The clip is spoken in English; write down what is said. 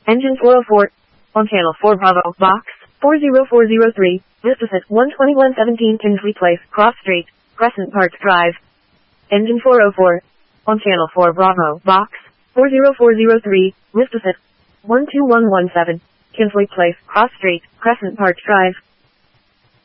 Engine 404. On channel 4 Bravo, box 40403, Vistaset 12117 Tinsley Place, Cross Street, Crescent Park Drive. Engine 404. On channel 4 Bravo, box 40403, Vistaset 12117 Tinsley Place, Cross Street, Crescent Park Drive.